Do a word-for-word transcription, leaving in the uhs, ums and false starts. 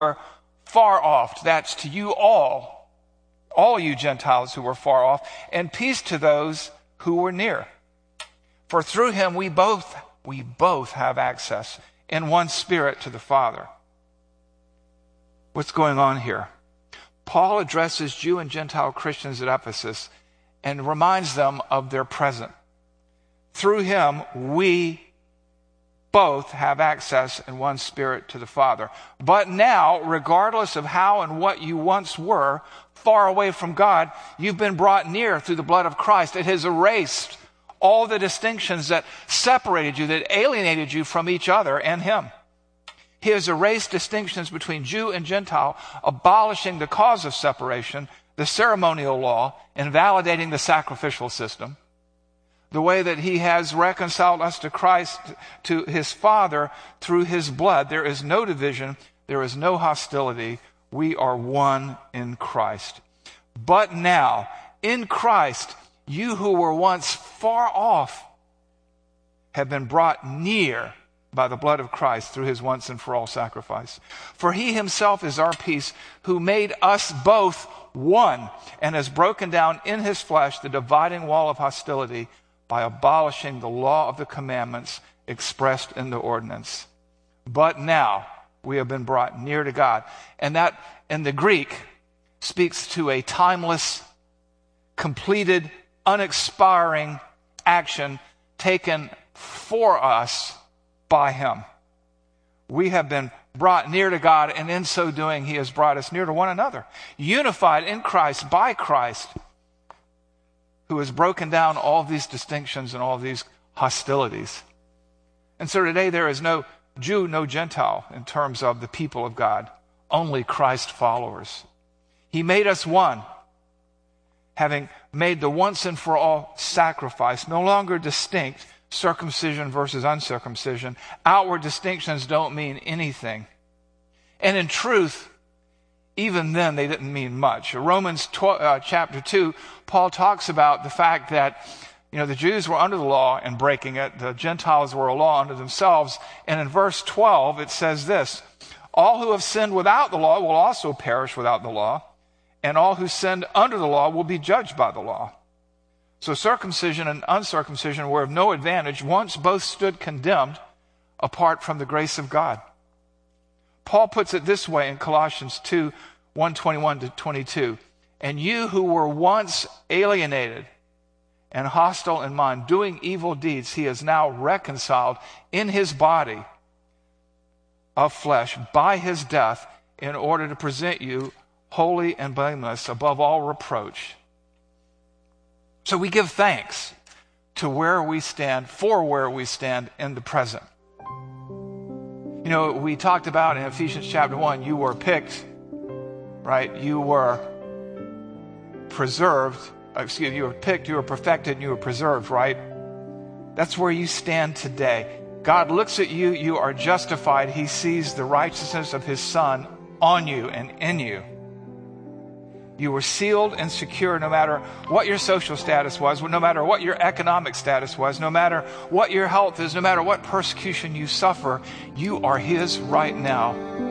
were far off. That's to you all, all you Gentiles who were far off, and peace to those who were near. For through him we both, we both have access in one spirit to the Father. What's going on here? Paul addresses Jew and Gentile Christians at Ephesus and reminds them of their present. Through him, we both have access in one spirit to the Father. But now, regardless of how and what you once were, far away from God, you've been brought near through the blood of Christ. It has erased all the distinctions that separated you, that alienated you from each other and him. He has erased distinctions between Jew and Gentile, abolishing the cause of separation, the ceremonial law, invalidating the sacrificial system. The way that he has reconciled us to Christ, to his Father, through his blood. There is no division. There is no hostility. We are one in Christ. But now, in Christ, you who were once far off have been brought near by the blood of Christ through his once and for all sacrifice. For he himself is our peace, who made us both one and has broken down in his flesh the dividing wall of hostility by abolishing the law of the commandments expressed in the ordinance. But now we have been brought near to God. And that in the Greek speaks to a timeless, completed, unexpiring action taken for us by him. We have been brought near to God, and in so doing, he has brought us near to one another, unified in Christ, by Christ, who has broken down all these distinctions and all these hostilities. And so today there is no Jew, no Gentile in terms of the people of God, only Christ followers. He made us one, having made the once and for all sacrifice, no longer distinct, circumcision versus uncircumcision. Outward distinctions don't mean anything. And in truth, even then they didn't mean much. Romans twelve, uh, chapter two, Paul talks about the fact that, you know, the Jews were under the law and breaking it. The Gentiles were a law unto themselves. And in verse twelve, it says this: all who have sinned without the law will also perish without the law, and all who sinned under the law will be judged by the law. So circumcision and uncircumcision were of no advantage. Once both stood condemned apart from the grace of God. Paul puts it this way in Colossians two, one twenty-one to twenty-two. And you who were once alienated and hostile in mind, doing evil deeds, he is now reconciled in his body of flesh by his death, in order to present you holy and blameless above all reproach. So we give thanks to where we stand, for where we stand in the present. You know, we talked about in Ephesians chapter one, you were picked, right? You were preserved. Excuse me, you were picked, you were perfected, and you were preserved, right? That's where you stand today. God looks at you, you are justified. He sees the righteousness of his Son on you and in you. You were sealed and secure no matter what your social status was, no matter what your economic status was, no matter what your health is, no matter what persecution you suffer. You are his right now.